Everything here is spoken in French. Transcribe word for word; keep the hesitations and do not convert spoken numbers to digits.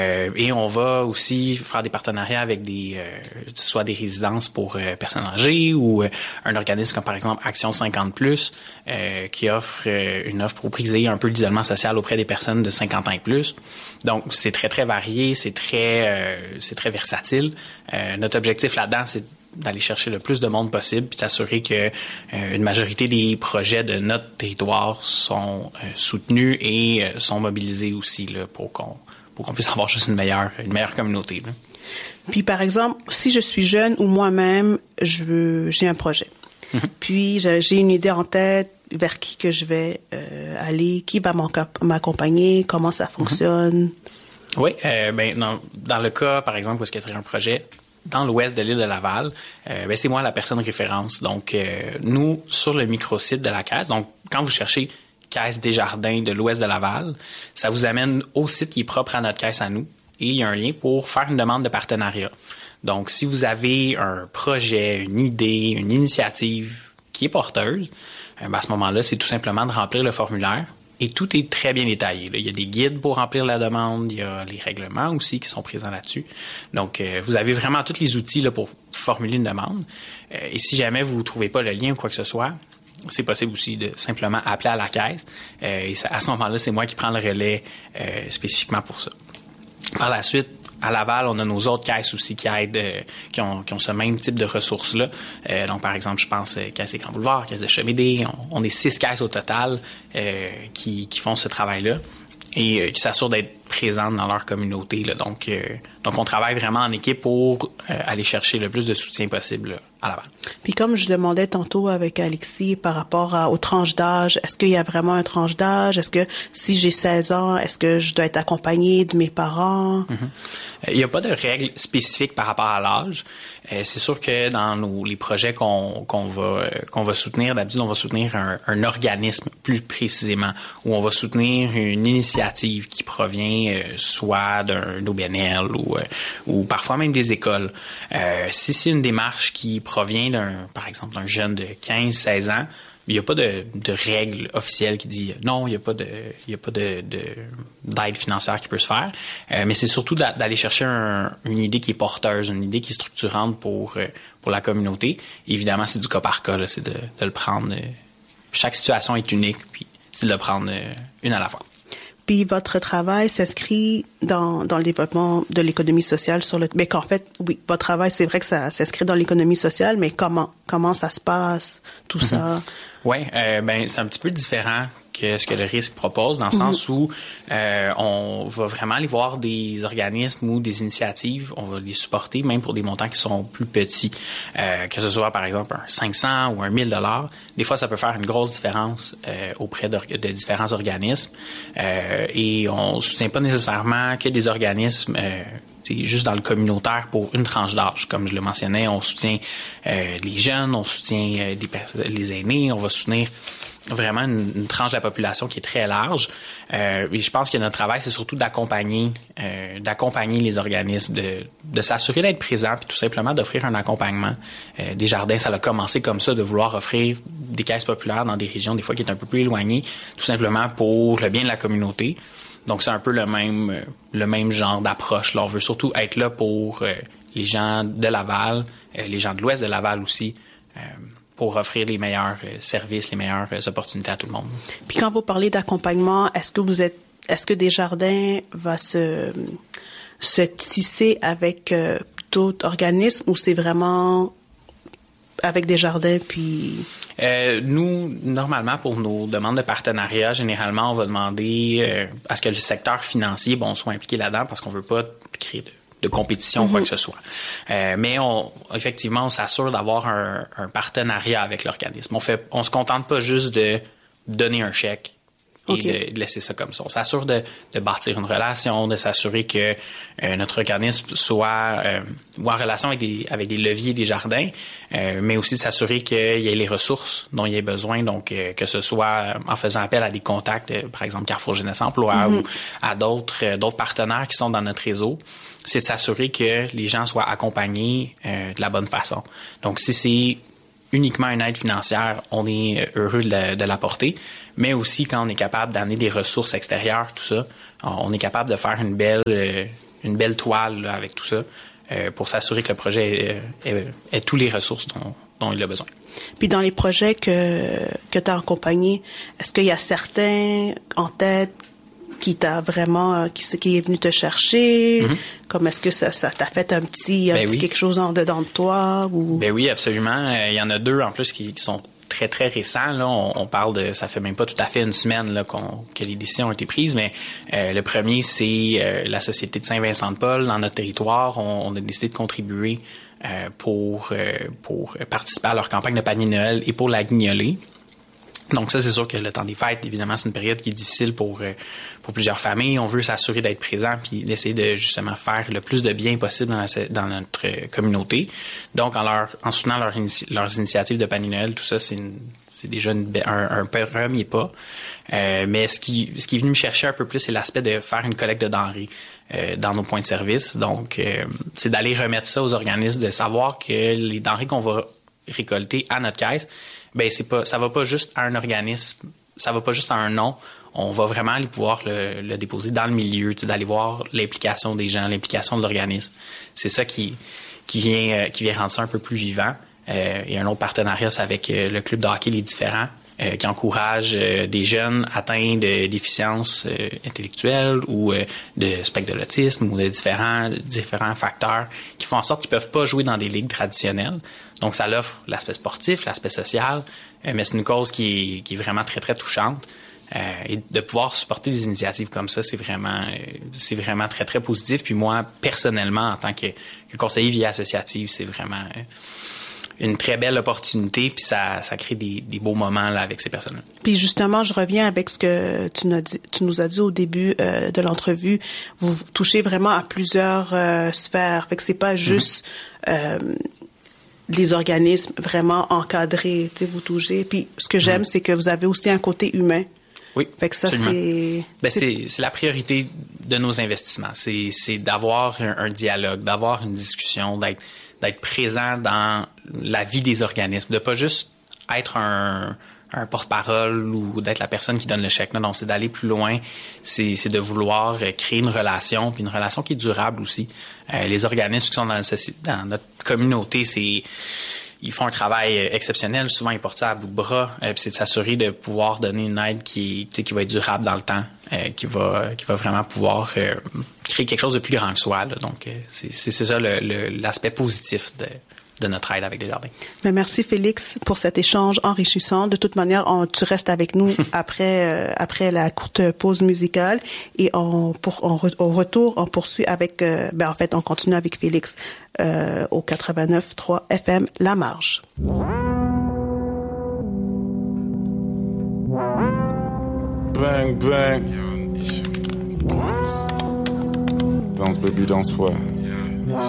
Euh, et on va aussi faire des partenariats avec des, euh, soit des résidences pour euh, personnes âgées ou euh, un organisme comme par exemple Action cinquante plus, euh, qui offre euh, une offre pour briser un peu l'isolement social auprès des personnes de cinquante ans et plus. Donc c'est très très varié, c'est très euh, c'est très versatile. Euh, notre objectif là-dedans, c'est d'aller chercher le plus de monde possible puis s'assurer que euh, une majorité des projets de notre territoire sont euh, soutenus et euh, sont mobilisés aussi là, pour qu'on pour qu'on puisse avoir juste une meilleure une meilleure communauté. Là. Puis par exemple, si je suis jeune ou moi-même, je veux j'ai un projet. Mm-hmm. Puis j'ai une idée en tête vers qui que je vais euh, aller, qui va m'accompagner, comment ça fonctionne. Mm-hmm. Oui, euh, ben dans, dans le cas par exemple où est-ce qu'il y a un projet dans l'ouest de l'île de Laval, euh, ben c'est moi la personne référence. Donc, euh, nous, sur le microsite de la Caisse, donc quand vous cherchez Caisse Desjardins de l'ouest de Laval, ça vous amène au site qui est propre à notre caisse à nous et il y a un lien pour faire une demande de partenariat. Donc, si vous avez un projet, une idée, une initiative qui est porteuse, euh, ben à ce moment-là, c'est tout simplement de remplir le formulaire. Et tout est très bien détaillé. Là. Il y a des guides pour remplir la demande, il y a les règlements aussi qui sont présents là-dessus. Donc, euh, vous avez vraiment tous les outils là, pour formuler une demande. Euh, et si jamais vous ne trouvez pas le lien ou quoi que ce soit, c'est possible aussi de simplement appeler à la caisse. Euh, et ça, à ce moment-là, c'est moi qui prends le relais euh, spécifiquement pour ça. Par la suite, à Laval, on a nos autres caisses aussi qui aident, euh, qui ont, qui ont ce même type de ressources-là. Euh, donc, par exemple, je pense euh, Caisse des Grands Boulevards, Caisse de Chemédé. On, on est six caisses au total euh, qui, qui font ce travail-là et euh, qui s'assurent d'être présentes dans leur communauté. Là. Donc, euh, donc, on travaille vraiment en équipe pour euh, aller chercher le plus de soutien possible là, à Laval. Puis comme je demandais tantôt avec Alexis par rapport à, aux tranches d'âge, est-ce qu'il y a vraiment un tranche d'âge? Est-ce que si j'ai seize ans, est-ce que je dois être accompagnée de mes parents? Mm-hmm. Il n'y a pas de règle spécifique par rapport à l'âge. Euh, c'est sûr que dans nos, les projets qu'on, qu'on, va, euh, qu'on va soutenir, d'habitude, on va soutenir un, un organisme plus précisément, ou on va soutenir une initiative qui provient euh, soit d'un O B N L ou, euh, ou parfois même des écoles. Euh, si c'est une démarche qui provient d'un, par exemple, d'un jeune de quinze seize ans, il n'y a pas de, de règle officielle qui dit non, il n'y a pas de, il y a pas de, de, d'aide financière qui peut se faire. Euh, mais c'est surtout d'aller chercher un, une idée qui est porteuse, une idée qui est structurante pour, pour la communauté. Et évidemment, c'est du cas par cas, là, c'est de, de le prendre. Chaque situation est unique, puis c'est de le prendre une à la fois. Puis votre travail s'inscrit dans, dans le développement de l'économie sociale sur le... Mais qu'en fait, oui, votre travail, c'est vrai que ça s'inscrit dans l'économie sociale, mais comment? Comment ça se passe, tout mm-hmm. ça? Oui, euh, ben c'est un petit peu différent que ce que le risque propose, dans le mm-hmm. sens où euh, on va vraiment aller voir des organismes ou des initiatives, on va les supporter, même pour des montants qui sont plus petits, euh, que ce soit par exemple un cinq cents ou un mille dollars. Des fois, ça peut faire une grosse différence euh, auprès de, de différents organismes euh, et on soutient pas nécessairement que des organismes euh, c'est juste dans le communautaire pour une tranche d'âge. Comme je le mentionnais, on soutient euh, les jeunes, on soutient euh, les, pers- les aînés, on va soutenir vraiment une, une tranche de la population qui est très large. Euh, et je pense que notre travail, c'est surtout d'accompagner, euh, d'accompagner les organismes, de, de s'assurer d'être présent, puis tout simplement d'offrir un accompagnement. Euh, Desjardins, ça a commencé comme ça, de vouloir offrir des caisses populaires dans des régions des fois qui est un peu plus éloignées, tout simplement pour le bien de la communauté. Donc, c'est un peu le même, euh, le même genre d'approche. Là, on veut surtout être là pour euh, les gens de Laval, euh, les gens de l'ouest de Laval aussi, euh, pour offrir les meilleurs euh, services, les meilleures euh, opportunités à tout le monde. Puis quand vous parlez d'accompagnement, est-ce que vous êtes, est-ce que Desjardins va se, se tisser avec euh, d'autres organismes ou c'est vraiment avec Desjardins puis... Euh, nous, normalement, pour nos demandes de partenariat, généralement, on va demander euh, à ce que le secteur financier bon, soit impliqué là-dedans parce qu'on veut pas créer de, de compétition ou mm-hmm. quoi que ce soit. Euh, mais on, effectivement, on s'assure d'avoir un, un partenariat avec l'organisme. On fait, on se contente pas juste de donner un chèque et okay. de, de laisser ça comme ça. On s'assure de, de bâtir une relation, de s'assurer que euh, notre organisme soit euh, en relation avec des, avec des leviers des jardins, euh, mais aussi de s'assurer qu'il y ait les ressources dont il y ait besoin, donc euh, que ce soit en faisant appel à des contacts, euh, par exemple Carrefour Jeunesse Emploi mm-hmm. ou à d'autres, euh, d'autres partenaires qui sont dans notre réseau, c'est de s'assurer que les gens soient accompagnés euh, de la bonne façon. Donc, si c'est uniquement une aide financière, on est heureux de, la, de l'apporter, mais aussi quand on est capable d'amener des ressources extérieures, tout ça, on est capable de faire une belle, euh, une belle toile là, avec tout ça euh, pour s'assurer que le projet ait, ait, ait tous les ressources dont, dont il a besoin. Puis dans les projets que, que tu as accompagnés, est-ce qu'il y a certains en tête qui t'a vraiment, qui, qui est venu te chercher? Mm-hmm. Comme est-ce que ça, ça t'a fait un petit, un ben petit oui. quelque chose en dedans de toi? Ou... Ben oui, absolument. Euh, il y en a deux en plus qui, qui sont très, très récents. Là. On, on parle de, ça fait même pas tout à fait une semaine là, qu'on, que les décisions ont été prises, mais euh, le premier, c'est euh, la Société de Saint-Vincent-de-Paul. Dans notre territoire, on, on a décidé de contribuer euh, pour, euh, pour participer à leur campagne de panier de Noël et pour la guignolée. Donc ça, c'est sûr que le temps des fêtes, évidemment, c'est une période qui est difficile pour euh, pour plusieurs familles. On veut s'assurer d'être présent puis d'essayer de justement faire le plus de bien possible dans, la, dans notre euh, communauté. Donc, en leur en soutenant leur inici, leurs initiatives de panier Noël, tout ça, c'est une, c'est déjà une, un, un premier pas. Euh, mais ce qui ce qui est venu me chercher un peu plus, c'est l'aspect de faire une collecte de denrées euh, dans nos points de service. Donc, euh, c'est d'aller remettre ça aux organismes, de savoir que les denrées qu'on va récolter à notre caisse, ben c'est pas, ça va pas juste à un organisme, ça va pas juste à un nom. On va vraiment aller pouvoir le, le déposer dans le milieu, tu sais, d'aller voir l'implication des gens, l'implication de l'organisme. C'est ça qui qui vient euh, qui vient rendre ça un peu plus vivant. Euh, il y a un autre partenariat, c'est avec euh, le club de hockey Les Différents, euh, qui encourage euh, des jeunes atteints de déficience euh, intellectuelle ou euh, de spectre de l'autisme ou de différents différents facteurs qui font en sorte qu'ils peuvent pas jouer dans des ligues traditionnelles. Donc, ça l'offre l'aspect sportif, l'aspect social, euh, mais c'est une cause qui est, qui est vraiment très, très touchante. Euh, et de pouvoir supporter des initiatives comme ça, c'est vraiment euh, c'est vraiment très, très positif. Puis moi, personnellement, en tant que, que conseiller vie associative, c'est vraiment euh, une très belle opportunité, puis ça, ça crée des, des beaux moments là, avec ces personnes-là. Puis justement, je reviens avec ce que tu nous as dit, tu nous as dit au début euh, de l'entrevue. Vous touchez vraiment à plusieurs euh, sphères. Fait que c'est pas juste... Mm-hmm. euh, les organismes vraiment encadrés, tu sais, vous touchez. Puis ce que j'aime, mmh. c'est que vous avez aussi un côté humain. Oui, fait que ça, absolument. c'est... Ben, c'est... c'est... c'est la priorité de nos investissements. C'est, c'est d'avoir un, un dialogue, d'avoir une discussion, d'être, d'être présent dans la vie des organismes, de pas juste être un... un porte-parole ou d'être la personne qui donne le chèque. Non, non, c'est d'aller plus loin. C'est, c'est de vouloir créer une relation, puis une relation qui est durable aussi. Euh, les organismes qui sont dans, le, dans notre communauté, c'est ils font un travail exceptionnel. Souvent, ils portent ça à bout de bras. Euh, puis c'est de s'assurer de pouvoir donner une aide qui, tu sais, qui va être durable dans le temps, euh, qui va qui va vraiment pouvoir euh, créer quelque chose de plus grand que soi. Là. Donc, euh, c'est, c'est, c'est ça le, le, l'aspect positif de de notre aide avec Desjardins. Mais merci Félix pour cet échange enrichissant. De toute manière, on, tu restes avec nous après euh, après la courte pause musicale et on pour on, au retour on poursuit avec euh, ben en fait on continue avec Félix euh, au quatre-vingt-neuf virgule trois F M La Marge. Bang bang. Danse baby danse ouais.